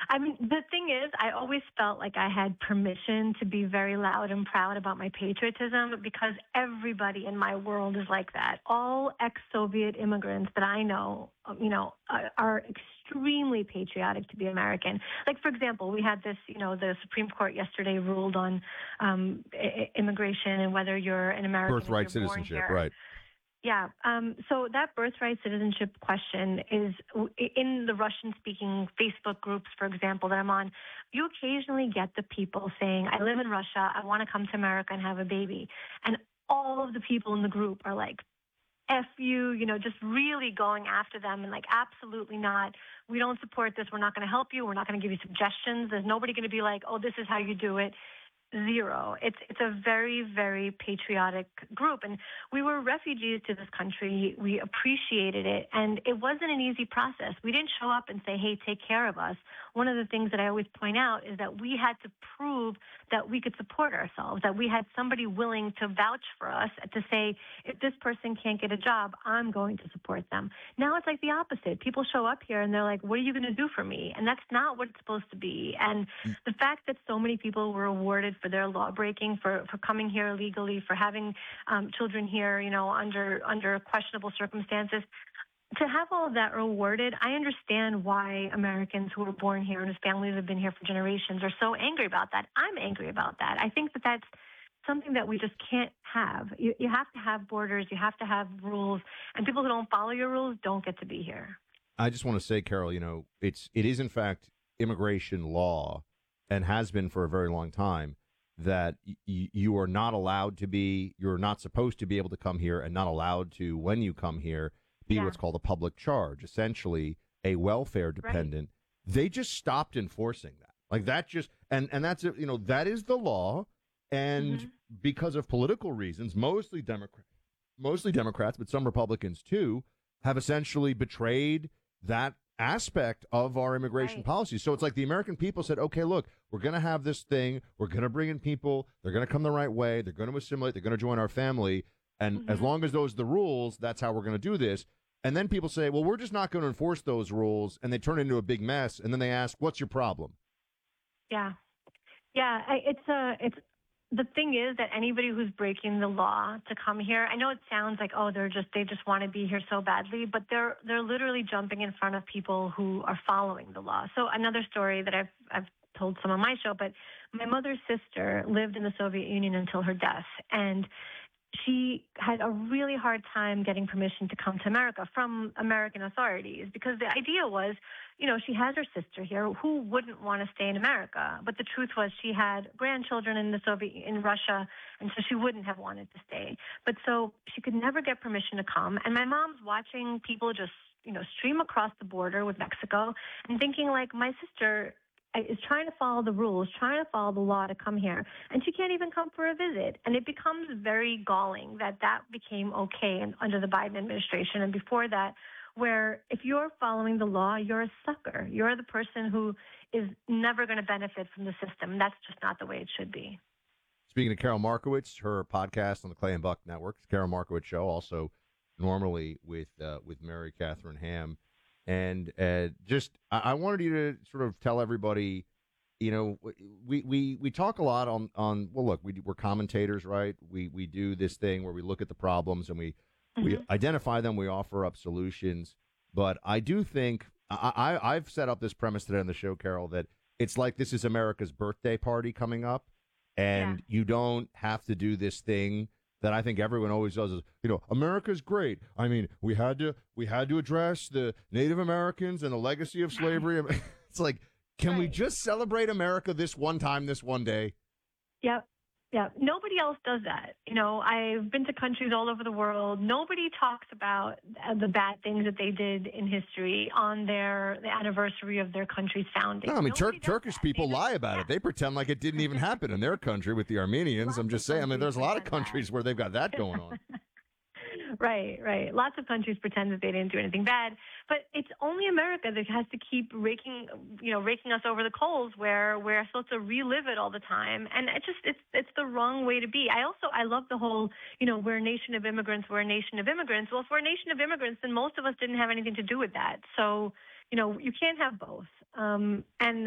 I mean, the thing is, I always felt like I had permission to be very loud and proud about my patriotism because everybody in my world is like that. All ex-Soviet immigrants that I know, are extremely patriotic to be American. Like, for example, we had this, the Supreme Court yesterday ruled on immigration and whether you're an American if Birthright you're born citizenship, here. right? Yeah. So that birthright citizenship question is in the Russian speaking Facebook groups, for example, that I'm on. You occasionally get the people saying, I live in Russia. I want to come to America and have a baby. And all of the people in the group are like, F you, just really going after them and like, absolutely not. We don't support this. We're not going to help you. We're not going to give you suggestions. There's nobody going to be like, oh, this is how you do it. Zero. It's a very, very patriotic group. And we were refugees to this country. We appreciated it. And it wasn't an easy process. We didn't show up and say, hey, take care of us. One of the things that I always point out is that we had to prove that we could support ourselves, that we had somebody willing to vouch for us, to say, if this person can't get a job, I'm going to support them. Now it's like the opposite. People show up here and they're like, what are you going to do for me? And that's not what it's supposed to be. And the fact that so many people were awarded for their law breaking, for coming here illegally, for having children here, under questionable circumstances. To have all of that rewarded, I understand why Americans who were born here and whose families have been here for generations are so angry about that. I'm angry about that. I think that that's something that we just can't have. You have to have borders. You have to have rules. And people who don't follow your rules don't get to be here. I just want to say, Carol, it is in fact immigration law and has been for a very long time that you are not allowed to be, you're not supposed to be able to come here and not allowed to, when you come here, be what's called a public charge, essentially a welfare dependent. Right. They just stopped enforcing that. Like that just, and that's, that is the law. And because of political reasons, mostly Democrats, but some Republicans too, have essentially betrayed that aspect of our immigration policy. So it's like the American people said, okay, look, we're going to have this thing. We're going to bring in people. They're going to come the right way. They're going to assimilate. They're going to join our family. And as long as those are the rules, that's how we're going to do this. And then people say, well, we're just not going to enforce those rules. And they turn into a big mess. And then they ask, what's your problem? Yeah. Yeah. It's the thing is that anybody who's breaking the law to come here, I know it sounds like, oh, they just want to be here so badly, but they're literally jumping in front of people who are following the law. So another story that I've told some on my show, but my mother's sister lived in the Soviet Union until her death. And she had a really hard time getting permission to come to America from American authorities because the idea was, she has her sister here. Who wouldn't want to stay in America? But the truth was she had grandchildren in Russia, and so she wouldn't have wanted to stay. But so she could never get permission to come. And my mom's watching people just, stream across the border with Mexico and thinking like, my sister is trying to follow the rules, trying to follow the law to come here, and she can't even come for a visit. And it becomes very galling that became okay under the Biden administration. And before that, where if you're following the law, you're a sucker. You're the person who is never going to benefit from the system. That's just not the way it should be. Speaking of Carol Markowitz, her podcast on the Clay and Buck Network, the Carol Markowitz Show, also normally with Mary Catherine Ham. And I wanted you to sort of tell everybody, we talk a lot on well, look, we're commentators, right? We do this thing where we look at the problems and we identify them, we offer up solutions. But I do think I've set up this premise today on the show, Carol, that it's like this is America's birthday party coming up, and you don't have to do this thing that I think everyone always does is, America's great. I mean, we had to address the Native Americans and the legacy of slavery. It's like, can we just celebrate America this one time, this one day? Yep. Yeah, nobody else does that. I've been to countries all over the world. Nobody talks about the bad things that they did in history on the anniversary of their country's founding. No, I mean, Turkish people lie about it. They pretend like it didn't even happen in their country with the Armenians. I'm just saying, there's a lot of countries where they've got that going on. Right. Lots of countries pretend that they didn't do anything bad, but it's only America that has to keep raking us over the coals where we're supposed to relive it all the time. And it's the wrong way to be. I love the whole, we're a nation of immigrants. We're a nation of immigrants. Well, if we're a nation of immigrants, then most of us didn't have anything to do with that. So, you can't have both. And